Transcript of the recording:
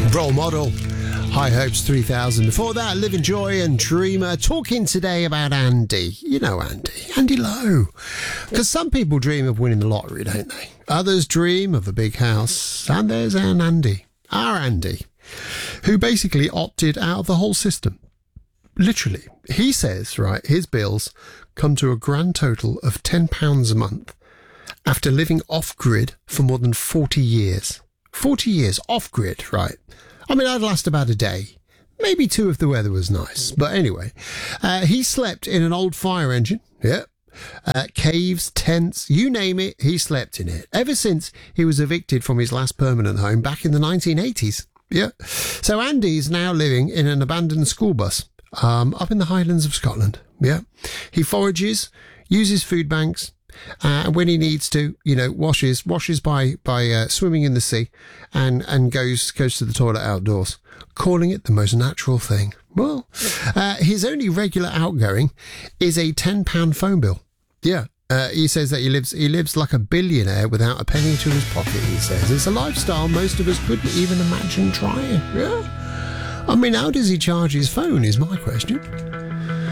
Role Model, High Hopes 3000. Before that, Living Joy and Dreamer. Talking today about Andy. You know Andy Lowe. Because some people dream of winning the lottery, don't they? Others dream of a big house. And there's our Andy, who basically opted out of the whole system. Literally. He says, right, his bills come to a grand total of £10 a month after living off-grid for more than 40 years. 40 years off-grid, right? I mean, I'd last about a day. Maybe two if the weather was nice. But anyway, he slept in an old fire engine. Yeah. Caves, tents, you name it, he slept in it. Ever since he was evicted from his last permanent home back in the 1980s. Yeah. So Andy's now living in an abandoned school bus up in the Highlands of Scotland. Yeah. He forages, uses food banks, when he needs to, washes by swimming in the sea and goes to the toilet outdoors, calling it the most natural thing. Well, his only regular outgoing is a £10 phone bill. Yeah. He says that he lives like a billionaire without a penny to his pocket, he says. It's a lifestyle most of us couldn't even imagine trying. Yeah. I mean, how does he charge his phone is my question.